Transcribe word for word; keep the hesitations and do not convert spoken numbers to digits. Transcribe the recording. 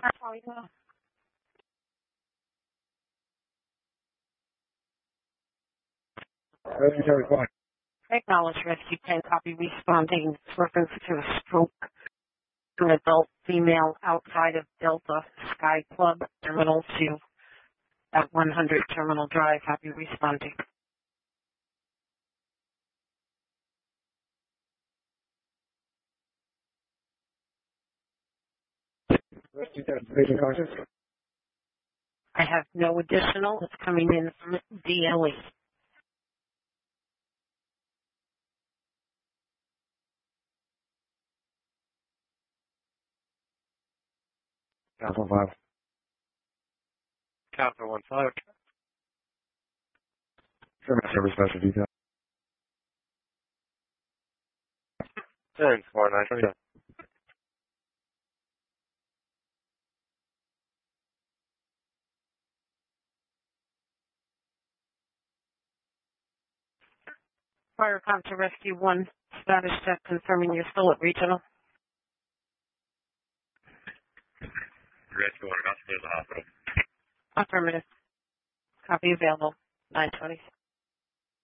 Acknowledge rescue ten copy responding reference to a stroke to an adult female outside of Delta Sky Club Terminal two at one hundred Terminal Drive. Copy responding. Patient conscious. I have no additional. It's coming in from D L E. Council five. Council one five. Sure, service special detail. ten four nine twenty. Fire to Rescue one, status check confirming you're still at regional. Rescue one, about to the hospital. Affirmative. Copy available. nine twenty.